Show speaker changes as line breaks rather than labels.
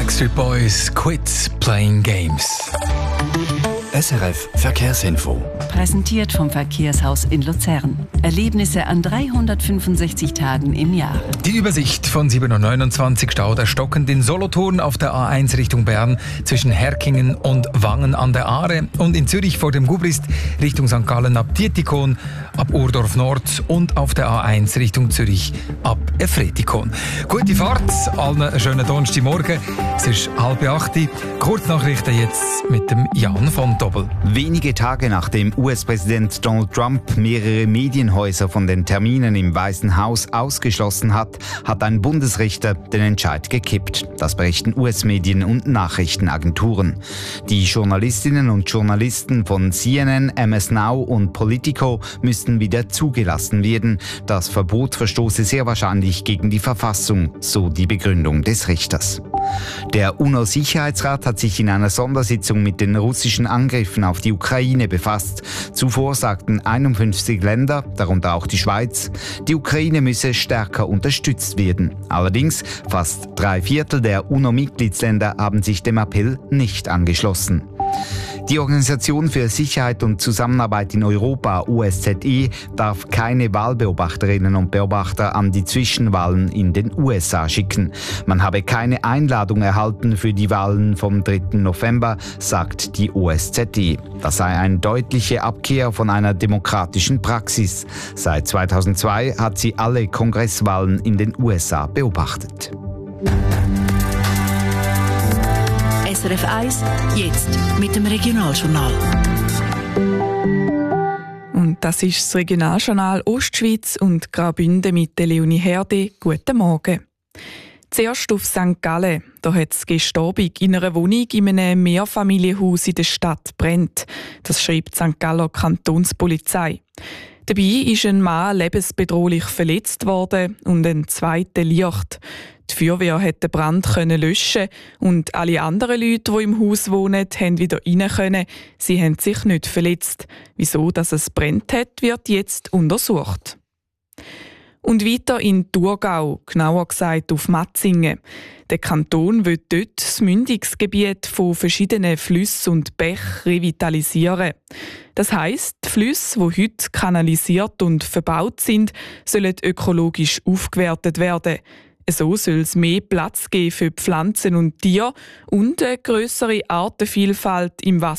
Backstreet Boys, Quit Playing Games.
SRF Verkehrsinfo.
Präsentiert vom Verkehrshaus in Luzern. Erlebnisse an 365 Tagen im Jahr.
Die Übersicht von 7:29 Stau der stockend in Solothurn auf der A1 Richtung Bern zwischen Herkingen und Wangen an der Aare und in Zürich vor dem Gubrist Richtung St. Gallen ab Dietikon, ab Urdorf Nord und auf der A1 Richtung Zürich ab Efretikon. Gute Fahrt, allen einen schönen Donnerstagmorgen. Es ist 7:30. Kurznachrichten jetzt mit dem Jan von Doppel.
Wenige Tage nachdem US-Präsident Donald Trump mehrere Medienhäuser von den Terminen im Weißen Haus ausgeschlossen hat, hat ein Bundesrichter den Entscheid gekippt. Das berichten US-Medien und Nachrichtenagenturen. Die Journalistinnen und Journalisten von CNN, MS Now und Politico müssten wieder zugelassen werden. Das Verbot verstoße sehr wahrscheinlich gegen die Verfassung, so die Begründung des Richters. Der UNO-Sicherheitsrat hat sich in einer Sondersitzung mit den russischen Angriffen auf die Ukraine befasst. Zuvor sagten 51 Länder, darunter auch die Schweiz, die Ukraine müsse stärker unterstützt werden. Allerdings fast 3/4 der UNO-Mitgliedsländer haben sich dem Appell nicht angeschlossen. Die Organisation für Sicherheit und Zusammenarbeit in Europa, OSZE, darf keine Wahlbeobachterinnen und Beobachter an die Zwischenwahlen in den USA schicken. Man habe keine Einladung erhalten für die Wahlen vom 3. November, sagt die OSZE. Das sei eine deutliche Abkehr von einer demokratischen Praxis. Seit 2002 hat sie alle Kongresswahlen in den USA beobachtet.
SRF 1, jetzt mit dem Regionaljournal.
Und das ist das Regionaljournal Ostschweiz und Graubünden mit der Leonie Herde. Guten Morgen. Zuerst auf St. Gallen. Da hat es gestern Abend in einer Wohnung in einem Mehrfamilienhaus in der Stadt brennt. Das schreibt die St. Galler Kantonspolizei. Dabei ist ein Mann lebensbedrohlich verletzt worden und ein zweiter leicht. Die Feuerwehr konnte den Brand löschen und alle anderen Leute, die im Haus wohnen, haben wieder rein können. Sie haben sich nicht verletzt. Wieso dass es brennt hat, wird jetzt untersucht. Und weiter in Thurgau, genauer gesagt auf Matzingen. Der Kanton will dort das Mündungsgebiet von verschiedenen Flüssen und Bächen revitalisieren. Das heisst, die Flüsse, die heute kanalisiert und verbaut sind, sollen ökologisch aufgewertet werden. So soll es mehr Platz geben für Pflanzen und Tiere und eine grössere Artenvielfalt im Wasser